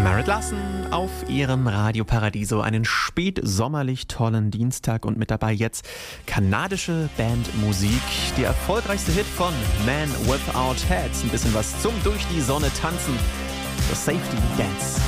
Marit Larson auf ihrem Radio Paradiso. Einen spätsommerlich tollen Dienstag und mit dabei jetzt kanadische Bandmusik. Der erfolgreichste Hit von Man Without Heads. Ein bisschen was zum durch die Sonne tanzen. The Safety Dance.